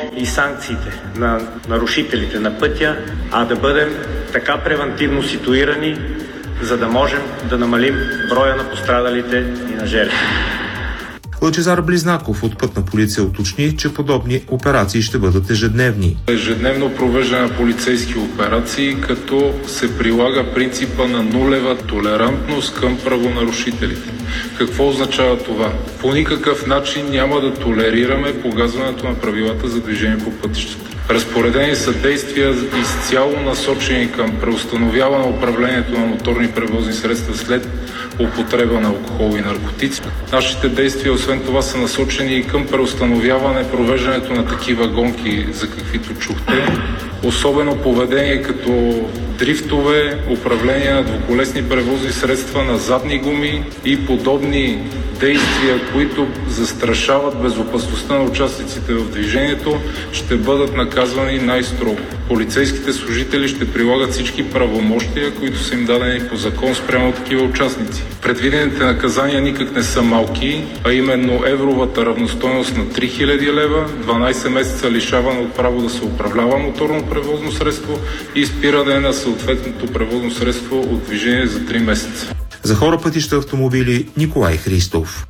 и санкциите на нарушителите на пътя, а да бъдем така превантивно ситуирани, за да можем да намалим броя на пострадалите и на жертвите. Лъчезар Близнаков от Пътна полиция уточни, че подобни операции ще бъдат ежедневни. Ежедневно провеждане на полицейски операции, като се прилага принципа на нулева толерантност към правонарушителите. Какво означава това? По никакъв начин няма да толерираме погазването на правилата за движение по пътищата. Разпоредени са действия изцяло насочени към преустановяване на управлението на моторни превозни средства след употреба на алкохол и наркотици. Нашите действия, освен това, са насочени и към преустановяване провеждането на такива гонки, за каквито чухте. Особено поведение като дрифтове, управление на двуколесни превозни средства на задни гуми и подобни действия, които застрашават безопасността на участниците в движението, ще бъдат наказвани най-строго. Полицейските служители ще прилагат всички правомощия, които са им дадени по закон спрямо такива участници. Предвидените наказания никак не са малки, а именно евровата равностойност на 3000 лева, 12 месеца лишаване от право да се управлява моторно превозно средство и спиране на съответното превозно средство от движение за 3 месеца. За хора, пътища, автомобили, Николай Христов.